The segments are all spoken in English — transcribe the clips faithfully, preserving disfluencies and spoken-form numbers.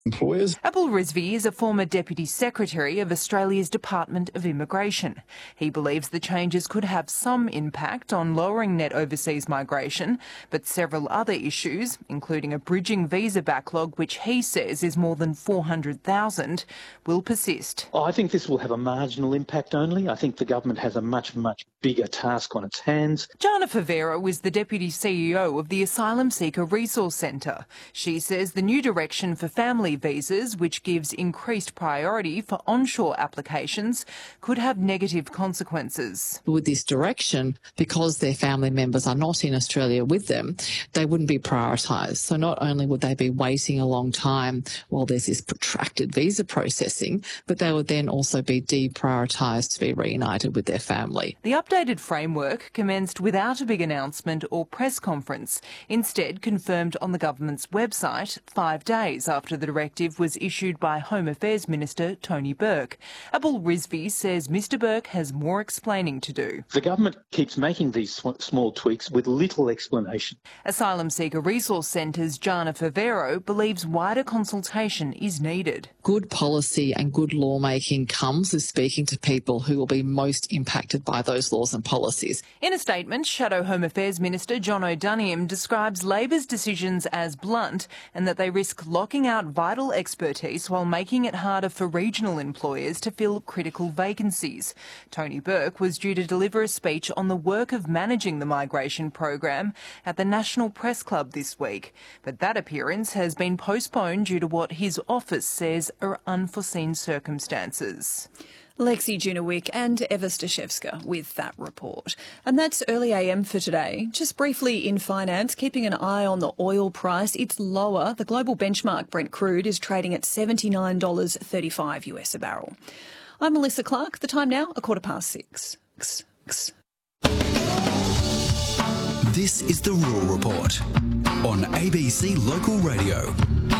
employers. Abul Rizvi is a former Deputy Secretary of Australia's Department of Immigration. He believes the changes could have some impact on lowering net overseas migration, but several other issues, including a bridging visa backlog, which he says is more than four hundred thousand, will persist. Oh, I think this will have a marginal impact only. I think the government has a much, much bigger task on its hands. Jana Favero is the Deputy C E O of the Asylum Seeker Resource Centre. She says the new direction for family visas, which gives increased priority for onshore applications, could have negative consequences. With this direction, because their family members are not in Australia with them, they wouldn't be prioritised. So not only would they be waiting a long time while there's this protracted visa processing, but they would then also be deprioritised to be reunited with their family. The updated framework commenced without a big announcement or press conference, instead confirmed on the government's website five days after the directive was issued by Home Affairs Minister Tony Burke. Abul Rizvi says Mr Burke has more explaining to do. The government keeps making these sw- small tweaks with little explanation. Asylum Seeker Resource Centre's Jana Favero believes wider consultation is needed. Good policy and good lawmaking comes with speaking to people who will be most impacted by those laws and policies. In a statement, Shadow Home Affairs Minister John O'Doniam describes Labor's decisions as blunt and that they risk locking out vital expertise while making it harder for regional employers to fill critical vacancies. Tony Burke was due to deliver a speech on the work of managing the migration program at the National Press Club this week, but that appearance has been postponed due to what his office says are unforeseen circumstances. Lexi Junowick and Eva Stashevska with that report. And that's Early A M for today. Just briefly in finance, keeping an eye on the oil price. It's lower. The global benchmark Brent crude is trading at seventy-nine dollars thirty-five US a barrel. I'm Melissa Clark. The time now, a quarter past six. This is the Rural Report on A B C Local Radio.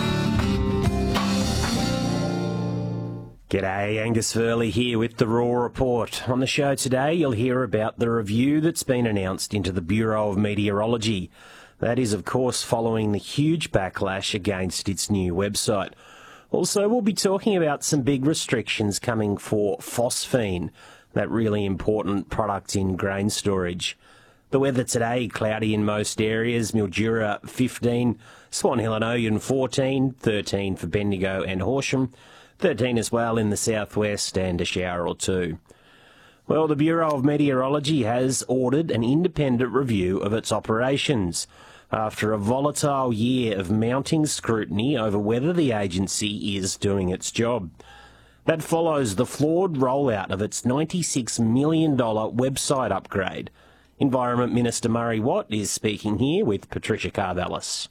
G'day, Angus Furley here with the Raw Report. On the show today, you'll hear about the review that's been announced into the Bureau of Meteorology. That is, of course, following the huge backlash against its new website. Also, we'll be talking about some big restrictions coming for phosphine, that really important product in grain storage. The weather today, cloudy in most areas, Mildura fifteen, Swan Hill and Oyen fourteen, thirteen for Bendigo and Horsham, thirteen as well in the southwest and a shower or two. Well, the Bureau of Meteorology has ordered an independent review of its operations after a volatile year of mounting scrutiny over whether the agency is doing its job. That follows the flawed rollout of its ninety-six million dollars website upgrade. Environment Minister Murray Watt is speaking here with Patricia Carvelis.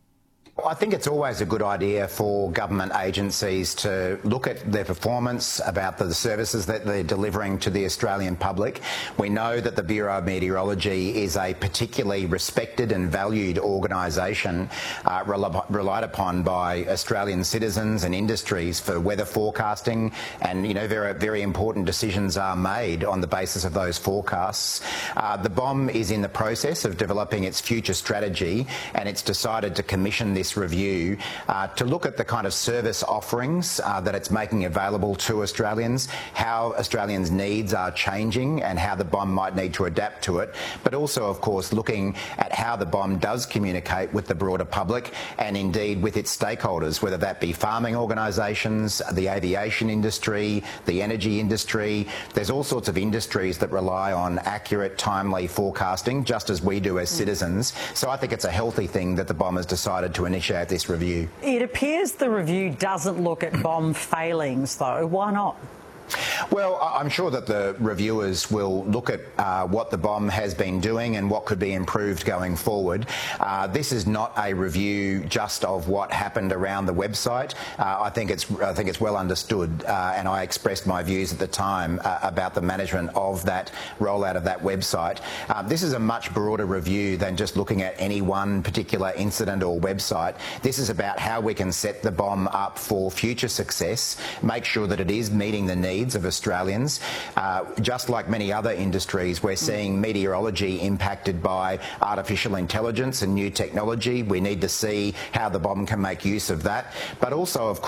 I think it's always a good idea for government agencies to look at their performance, about the services that they're delivering to the Australian public. We know that the Bureau of Meteorology is a particularly respected and valued organisation uh, relied upon by Australian citizens and industries for weather forecasting, and, you know, very, very important decisions are made on the basis of those forecasts. Uh, the B O M is in the process of developing its future strategy, and it's decided to commission this review uh, to look at the kind of service offerings uh, that it's making available to Australians, how Australians' needs are changing and how the B O M might need to adapt to it, but also, of course, looking at how the B O M does communicate with the broader public and indeed with its stakeholders, whether that be farming organisations, the aviation industry, the energy industry. There's all sorts of industries that rely on accurate, timely forecasting, just as we do as citizens. So I think it's a healthy thing that the B O M has decided to initiate this review. It appears the review doesn't look at B O M failings, though. Why not? Well, I'm sure that the reviewers will look at uh, what the B O M has been doing and what could be improved going forward. Uh, this is not a review just of what happened around the website. Uh, I think it's I think it's well understood, uh, and I expressed my views at the time uh, about the management of that rollout of that website. Uh, this is a much broader review than just looking at any one particular incident or website. This is about how we can set the B O M up for future success, make sure that it is meeting the needs of Australians. Uh, just like many other industries, we're seeing meteorology impacted by artificial intelligence and new technology. We need to see how the bomb can make use of that. But also, of course,